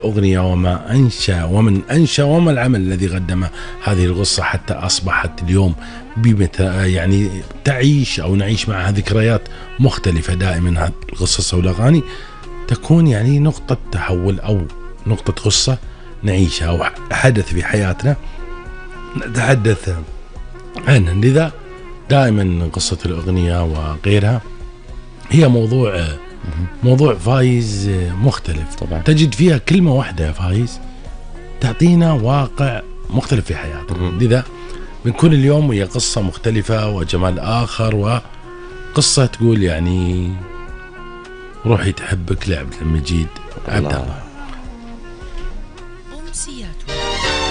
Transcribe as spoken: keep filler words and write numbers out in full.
أغنية وما أنشأ ومن أنشأ وما العمل الذي قدمه هذه القصة حتى أصبحت اليوم يعني تعيش أو نعيش معها ذكريات مختلفة. دائما هذه القصص والأغاني تكون يعني نقطة تحول أو نقطة قصة نعيشها أو حدث في حياتنا نتحدث عنه. لذا دائما قصة الأغنية وغيرها هي موضوع موضوع فايز مختلف طبعا. تجد فيها كلمة واحدة يا فايز تعطينا واقع مختلف في حياتنا. لذا بنكون اليوم وهي قصة مختلفة وجمال آخر، وقصة تقول يعني روحي تحبك لعبة المجيد عبد الله.